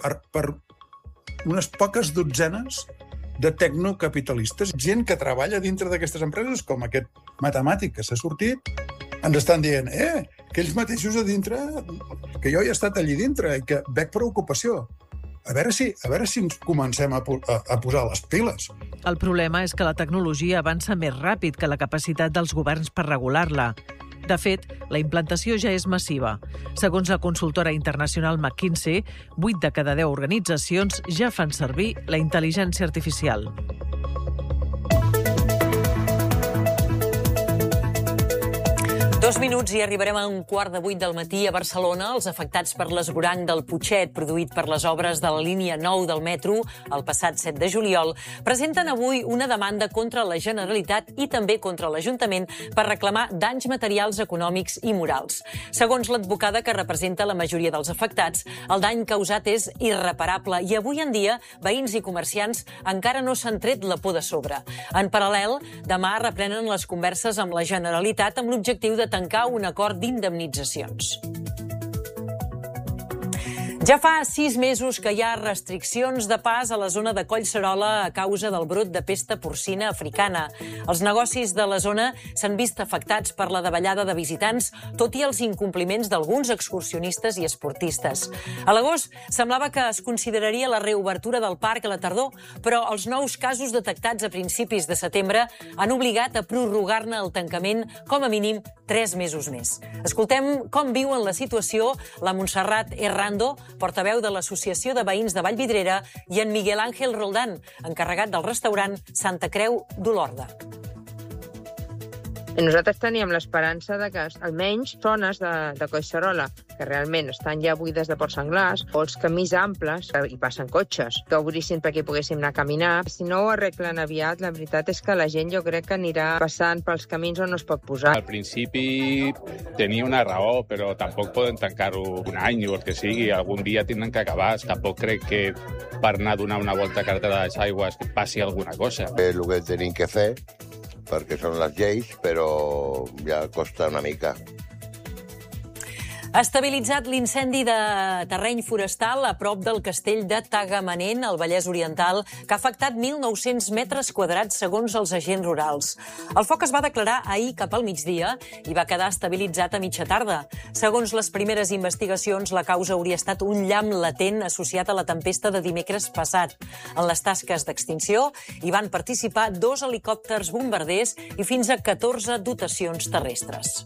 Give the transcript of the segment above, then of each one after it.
per unes poques dotzenes de tecnocapitalistes. Gent que treballa dintre d'aquestes empreses, com aquest matemàtic que s'ha sortit, ens estan dient que ells mateixos a dintre, que jo he estat allí dintre i que veig preocupació. A veure si ens comencem a posar les piles. El problema és que la tecnologia avança més ràpid que la capacitat dels governs per regular-la. De fet, la implantació ja és massiva. Segons la consultora internacional McKinsey, 8 de cada 10 organitzacions ja fan servir la intel·ligència artificial. Dos minuts i arribarem a 7:45 del matí a Barcelona. Els afectats per l'esvoranc del Putxet, produït per les obres de la línia 9 del metro el passat 7 de juliol, presenten avui una demanda contra la Generalitat i també contra l'Ajuntament per reclamar danys materials, econòmics i morals. Segons l'advocada que representa la majoria dels afectats, el dany causat és irreparable i avui en dia veïns i comerciants encara no s'han tret la por de sobre. En paral·lel, demà reprenen les converses amb la Generalitat amb l'objectiu de tancar un acord d'indemnitzacions. Ja fa 6 mesos que hi ha restriccions de pas a la zona de Collserola a causa del brot de pesta porcina africana. Els negocis de la zona s'han vist afectats per la davallada de visitants, tot i els incompliments d'alguns excursionistes i esportistes. A l'agost semblava que es consideraria la reobertura del parc a la tardor, però els nous casos detectats a principis de setembre han obligat a prorrogar-ne el tancament com a mínim 3 mesos més. Escoltem com viuen la situació la Montserrat Errando, portaveu de l'Associació de Veïns de Vallvidrera, i en Miguel Ángel Roldán, encarregat del restaurant Santa Creu d'Olorda. Nosaltres teníem l'esperança de que almenys zones de Collserola, que realment estan ja buides de porcs senglars, o els camins amples, hi passen cotxes, que obrissin perquè poguéssim anar a caminar. Si no ho arreglen aviat, la veritat és que la gent jo crec que anirà passant pels camins on no es pot posar. Al principi tenia una raó, però tampoc poden tancar-ho un any o el que sigui. Algun dia tindran que acabar. Tampoc crec que per anar a donar una volta a carretera de les Aigües passi alguna cosa. És el que tenim que fer, perquè són les lleis, però ja costa una mica. Ha estabilitzat l'incendi de terreny forestal a prop del castell de Tagamanent, al Vallès Oriental, que ha afectat 1.900 metres quadrats segons els agents rurals. El foc es va declarar ahir cap al migdia i va quedar estabilitzat a mitja tarda. Segons les primeres investigacions, la causa hauria estat un llamp latent associat a la tempesta de dimecres passat. En les tasques d'extinció hi van participar 2 helicòpters bombarders i fins a 14 dotacions terrestres.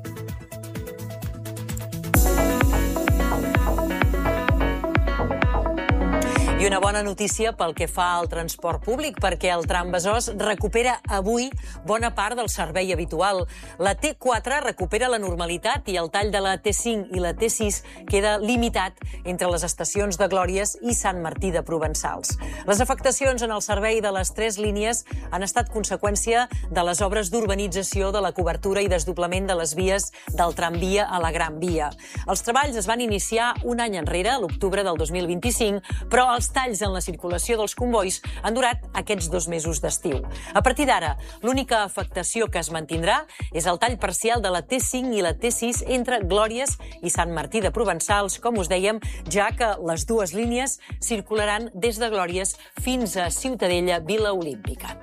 I una bona notícia pel que fa al transport públic, perquè el tram Besòs recupera avui bona part del servei habitual. La T4 recupera la normalitat i el tall de la T5 i la T6 queda limitat entre les estacions de Glòries i Sant Martí de Provençals. Les afectacions en el servei de les 3 línies han estat conseqüència de les obres d'urbanització, de la cobertura i desdoblament de les vies del tramvia a la Gran Via. Els treballs es van iniciar un any enrere, a l'octubre del 2025, però els talls en la circulació dels convois han durat aquests 2 mesos d'estiu. A partir d'ara, l'única afectació que es mantindrà és el tall parcial de la T5 i la T6 entre Glòries i Sant Martí de Provençals, com us dèiem, ja que les 2 línies circularan des de Glòries fins a Ciutadella, Vila Olímpica.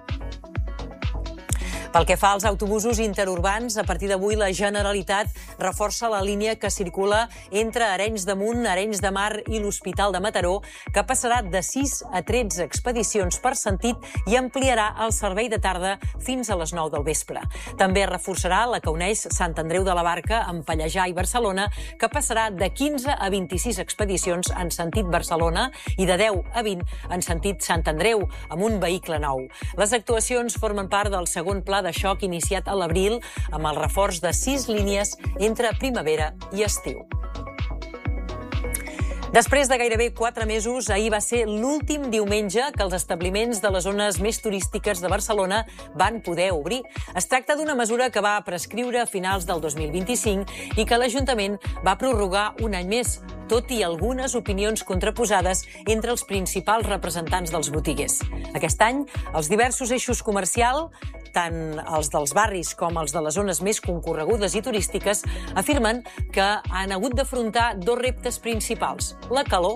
Pel que fa als autobusos interurbans, a partir d'avui la Generalitat reforça la línia que circula entre Arenys de Munt, Arenys de Mar i l'Hospital de Mataró, que passarà de 6 a 13 expedicions per sentit i ampliarà el servei de tarda fins a les 9 del vespre. També reforçarà la que uneix Sant Andreu de la Barca amb Pallejà i Barcelona, que passarà de 15 a 26 expedicions en sentit Barcelona i de 10 a 20 en sentit Sant Andreu, amb un vehicle nou. Les actuacions formen part del segon pla de xoc iniciat a l'abril amb el reforç de 6 línies entre primavera i estiu. Després de gairebé 4 mesos, ahir va ser l'últim diumenge que els establiments de les zones més turístiques de Barcelona van poder obrir. Es tracta d'una mesura que va prescriure a finals del 2025 i que l'Ajuntament va prorrogar un any més, tot i algunes opinions contraposades entre els principals representants dels botiguers. Aquest any, els diversos eixos comercials, tant els dels barris com els de les zones més concorregudes i turístiques, afirmen que han hagut d'afrontar 2 reptes principals: la calor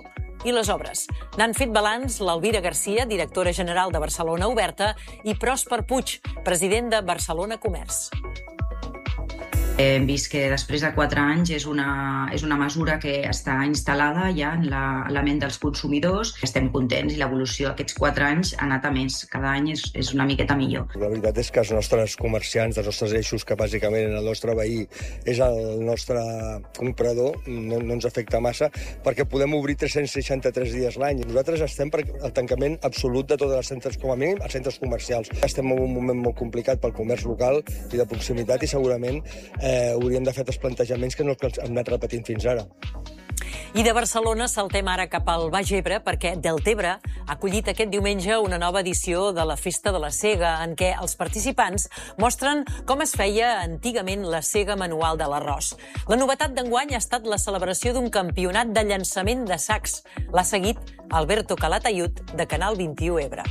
i les obres. N'han fet balanç l'Elvira Garcia, directora general de Barcelona Oberta, i Pròsper Puig, president de Barcelona Comerç. Hem vist que després de 4 anys és una mesura que està instal·lada ja en la ment dels consumidors. Estem contents i l'evolució d'aquests 4 anys ha anat a més. Cada any és una miqueta millor. La veritat és que els nostres comerciants, els nostres eixos, que bàsicament el nostre veí és el nostre comprador, no ens afecta massa perquè podem obrir 363 dies l'any. Nosaltres estem per el tancament absolut de tots els centres, com a mínim els centres comercials. Estem en un moment molt complicat pel comerç local i de proximitat i segurament hauríem de fer els plantejaments que no hem anat repetint fins ara. I de Barcelona saltem ara cap al Baix Ebre perquè Deltebre ha acollit aquest diumenge una nova edició de la Festa de la Sega en què els participants mostren com es feia antigament la sega manual de l'arròs. La novetat d'enguany ha estat la celebració d'un campionat de llançament de sacs. L'ha seguit Alberto Calatayud, de Canal 21 Ebre.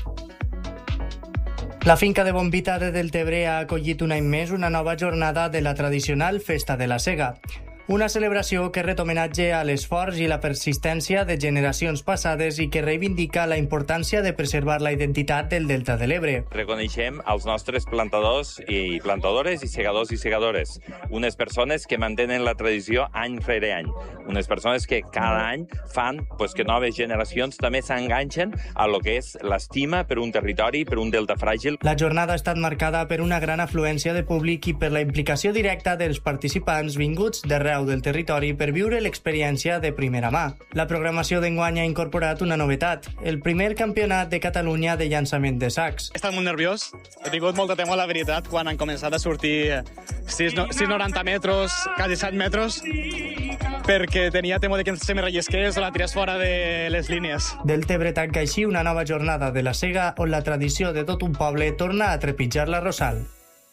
La finca de Bombita de Deltebre ha acollit un any més una nova jornada de la tradicional Festa de la Sega. Una celebració que ret homenatge a l'esforç i la persistència de generacions passades i que reivindica la importància de preservar la identitat del Delta de l'Ebre. Reconeixem els nostres plantadors i plantadores i segadors i segadores. Unes persones que mantenen la tradició any rere any. Unes persones que cada any fan que noves generacions també s'enganxen a lo que és l'estima per un territori, per un delta fràgil. La jornada ha estat marcada per una gran afluència de públic i per la implicació directa dels participants vinguts d'arreu del territori per viure l'experiència de primera mà. La programació d'enguany ha incorporat una novetat, el primer campionat de Catalunya de llançament de sacs. He estat molt nerviós, he tingut molta temor, la veritat, quan han començat a sortir 6,90 metres, quasi 7 metres, perquè tenia temor de que se me rellisqués o la tirés fora de les línies. Deltebre tanca així una nova jornada de la sega on la tradició de tot un poble torna a trepitjar la Rosal.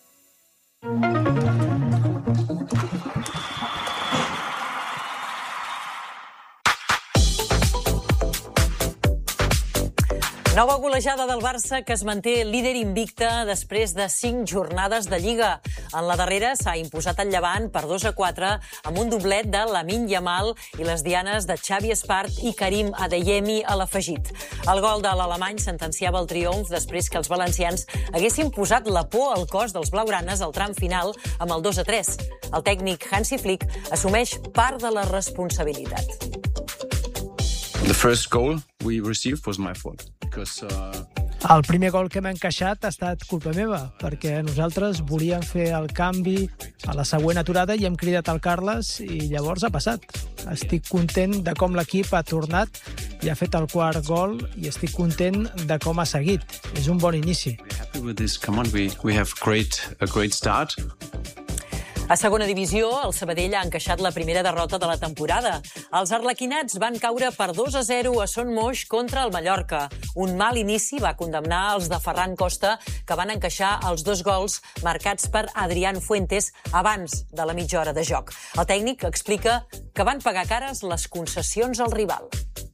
Nova golejada del Barça que es manté líder invicte després de 5 jornades de Lliga. En la darrera s'ha imposat el Llevant per 2-4 amb un doblet de Lamine Yamal i les dianes de Xavi Espart i Karim Adeyemi a l'afegit. El gol de l'alemany sentenciava el triomf després que els valencians haguessin posat la por al cos dels blaugranes al tram final amb el 2-3. El tècnic Hansi Flick assumeix part de la responsabilitat. The first goal we received was my fault. El primer gol que hem encaixat ha estat culpa meva, perquè nosaltres volíem fer el canvi a la següent aturada i hem cridat al Carles i llavors ha passat. Estic content de com l'equip ha tornat i ha fet el quart gol i estic content de com ha seguit. És un bon inici. We have a great start. A segona divisió, el Sabadell ha encaixat la primera derrota de la temporada. Els arlequinats van caure per 2-0 a Son Moix contra el Mallorca. Un mal inici va condemnar els de Ferran Costa, que van encaixar els 2 gols marcats per Adrián Fuentes abans de la mitja hora de joc. El tècnic explica que van pagar cares les concessions al rival.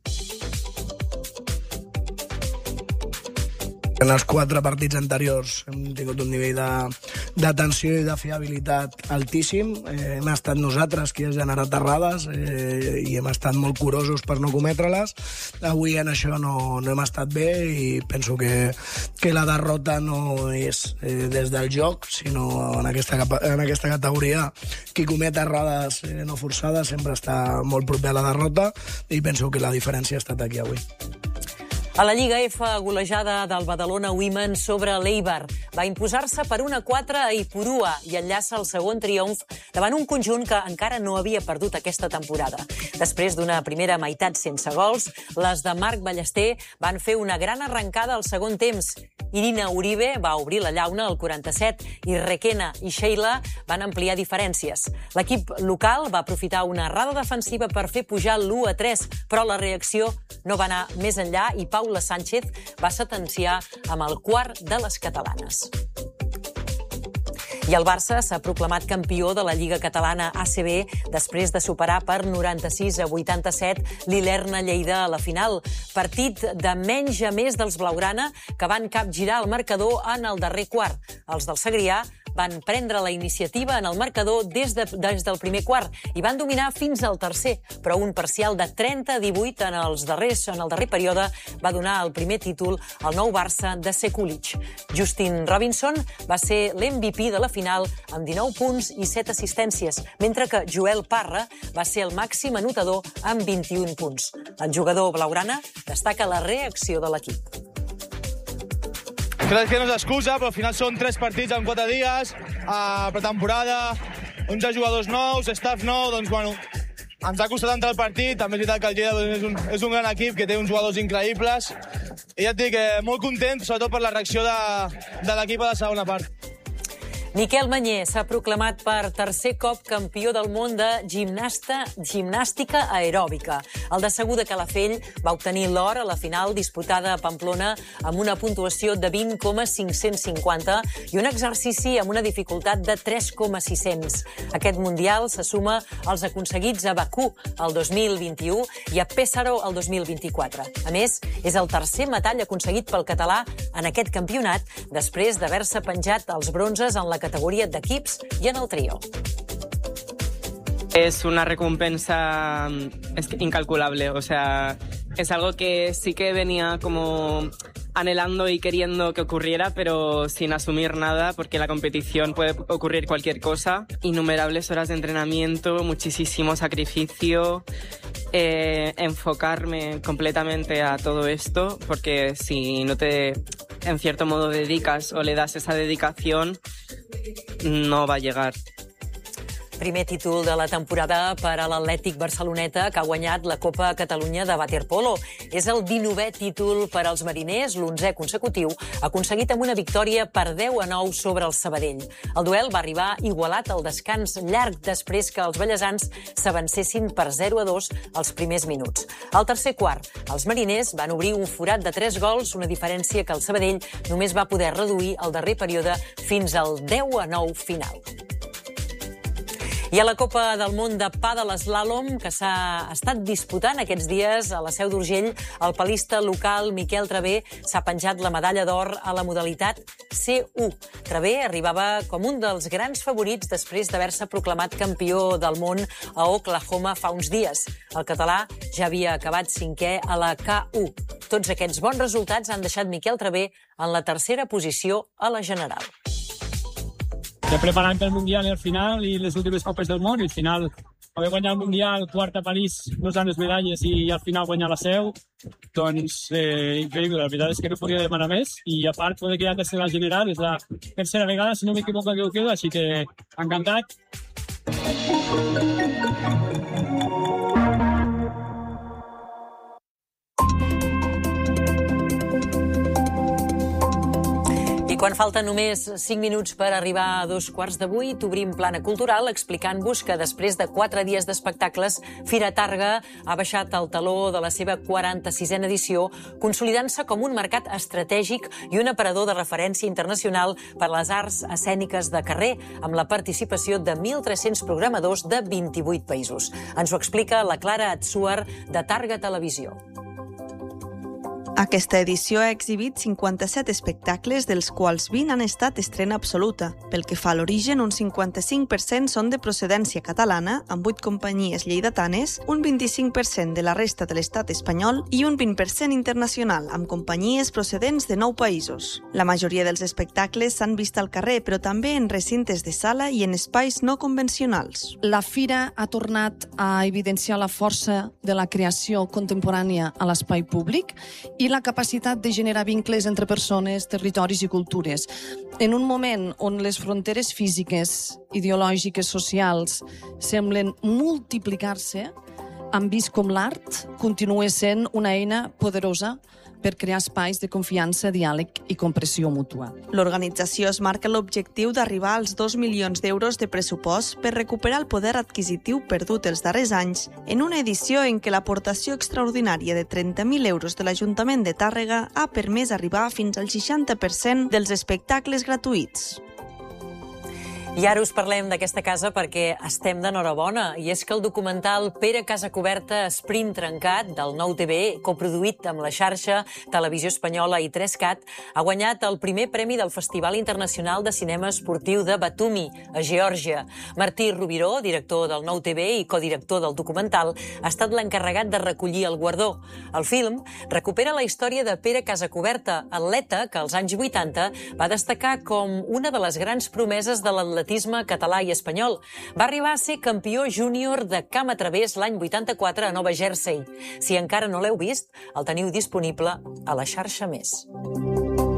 En els 4 partits anteriors hem tingut un nivell d'atenció i de fiabilitat altíssim. Hem estat nosaltres qui ha generat errades i hem estat molt curosos per no cometre-les. Avui en això no hem estat bé i penso que la derrota no és des del joc, sinó en aquesta categoria. Qui comet errades no forçades sempre està molt proper a la derrota i penso que la diferència ha estat aquí avui. A la Lliga F, golejada del Badalona Women sobre l'Eibar. Va imposar-se per 1-4 a Ipurua i enllaça el segon triomf davant un conjunt que encara no havia perdut aquesta temporada. Després d'una primera meitat sense gols, les de Marc Ballester van fer una gran arrencada al segon temps. Irina Uribe va obrir la llauna al 47 i Requena i Sheila van ampliar diferències. L'equip local va aprofitar una errada defensiva per fer pujar l'1-3, però la reacció no va anar més enllà i Paula Sánchez va sentenciar amb el quart de les catalanes. I el Barça s'ha proclamat campió de la Lliga Catalana ACB després de superar per 96-87 l'Ilerna Lleida a la final. Partit de menys a més dels blaugrana que van capgirar el marcador en el darrer quart. Els del Segrià van prendre la iniciativa en el marcador des del primer quart i van dominar fins al tercer, però un parcial de 30-18 en el darrer període va donar el primer títol al nou Barça de Sekulic. Justin Robinson va ser l'MVP de la final amb 19 punts i 7 assistències, mentre que Joel Parra va ser el màxim anotador amb 21 punts. El jugador blaugrana destaca la reacció de l'equip. Crec que no és excusa, però al final són 3 partits en 4 dies, pretemporada, 11 jugadors nous, staff nou, doncs bueno, ens ha costat entrar al partit, també és veritat que el Lleida és un gran equip que té uns jugadors increïbles, i ja et dic, molt content, sobretot per la reacció de l'equip a la segona part. Miquel Mañé s'ha proclamat per tercer cop campió del món de gimnàstica aeròbica. El de Segur de Calafell va obtenir l'or a la final disputada a Pamplona amb una puntuació de 20,550 i un exercici amb una dificultat de 3,600. Aquest mundial se suma als aconseguits a Bakú el 2021 i a Pésaro el 2024. A més, és el tercer metall aconseguit pel català en aquest campionat després d'haver-se penjat els bronzes en la categoría de equips y en el trío. Es una recompensa incalculable, o sea, es algo que sí que venía como anhelando y queriendo que ocurriera, pero sin asumir nada, porque en la competición puede ocurrir cualquier cosa. Innumerables horas de entrenamiento, muchísimo sacrificio, enfocarme completamente a todo esto, porque si no te, en cierto modo, dedicas o le das esa dedicación, no va a llegar. Primer títol de la temporada per a l'Atlètic Barceloneta, que ha guanyat la Copa Catalunya de waterpolo. És el 19è títol per als mariners, l'11è consecutiu, aconseguit amb una victòria per 10-9 sobre el Sabadell. El duel va arribar igualat al descans llarg després que els bellesans s'avancessin per 0-2 als primers minuts. Al tercer quart, els mariners van obrir un forat de 3 gols, una diferència que el Sabadell només va poder reduir al darrer període fins al 10-9 final. I a la Copa del Món de Pàdel Slalom, que s'ha estat disputant aquests dies a la Seu d'Urgell, el palista local Miquel Travé s'ha penjat la medalla d'or a la modalitat C1. Travé arribava com un dels grans favorits després d'haver-se proclamat campió del món a Oklahoma fa uns dies. El català ja havia acabat 5è a la K1. Tots aquests bons resultats han deixat Miquel Travé en la tercera posició a la general. Ja preparant pel Mundial al final i les últimes copes del món, i al final haver guanyat el Mundial, quart a París, 2 anys medalles i al final guanyar la Seu, doncs increïble, la veritat és que no podia demanar més, i a part poder quedar tercera general, és la tercera vegada, si no m'equivoco, que ho quedo, així que encantat. I quan falten només 5 minuts per arribar a 7:45, t'obrim plana cultural explicant-vos que després de 4 dies d'espectacles, Fira Targa ha baixat el taló de la seva 46a edició, consolidant-se com un mercat estratègic i un aparador de referència internacional per a les arts escèniques de carrer, amb la participació de 1.300 programadors de 28 països. Ens ho explica la Clara Atsuar, de Targa Televisió. Aquesta edició ha exhibit 57 espectacles, dels quals 20 han estat estrena absoluta. Pel que fa a l'origen, un 55% són de procedència catalana, amb 8 companyies lleidatanes, un 25% de la resta de l'estat espanyol i un 20% internacional, amb companyies procedents de 9 països. La majoria dels espectacles s'han vist al carrer, però també en recintes de sala i en espais no convencionals. La Fira ha tornat a evidenciar la força de la creació contemporània a l'espai públic i la capacitat de generar vincles entre persones, territoris i cultures. En un moment on les fronteres físiques, ideològiques, socials semblen multiplicar-se, han vist com l'art continua sent una eina poderosa per crear espais de confiança, diàleg i compressió mútua. L'organització es marca l'objectiu d'arribar als 2 milions d'euros de pressupost per recuperar el poder adquisitiu perdut els darrers anys en una edició en què l'aportació extraordinària de 30.000 euros de l'Ajuntament de Tàrrega ha permès arribar fins al 60% dels espectacles gratuïts. I ara us parlem d'aquesta casa perquè estem d'enhorabona, i és que el documental Pere Casacoberta Sprint Trencat, del Nou TV, coproduït amb la xarxa, Televisió Espanyola i 3Cat, ha guanyat el primer premi del Festival Internacional de Cinema Esportiu de Batumi, a Geòrgia. Martí Rubiró, director del Nou TV i codirector del documental, ha estat l'encarregat de recollir el guardó. El film recupera la història de Pere Casacoberta, atleta que als anys 80 va destacar com una de les grans promeses de l'atletisme català i espanyol. Va arribar a ser campió júnior de camp a través l'any 84 a Nova Jersey. Si encara no l'heu vist, el teniu disponible a la xarxa Més.